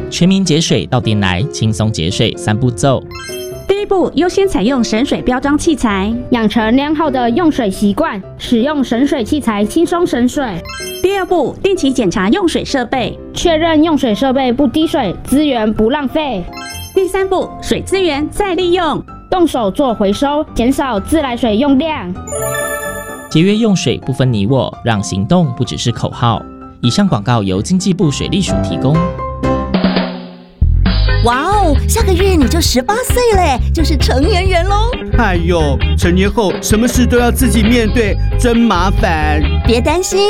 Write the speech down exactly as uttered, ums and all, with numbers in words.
全民节水到店来，轻松节水三步骤。 第一步，优先采用省水标章器材， 养成良好的用水习惯，使用省水器材轻松省水。 第二步，定期检查用水设备， 确认用水设备不滴水，资源不浪费。 第三步，水资源再利用， 动手做回收，减少自来水用量。 节约用水不分你我，让行动不只是口号。以上广告由经济部水利署提供。 哇哦，下个月你就十八岁嘞，就是成年人喽。 哎呦，成年后什么事都要自己面对，真麻烦。 别担心，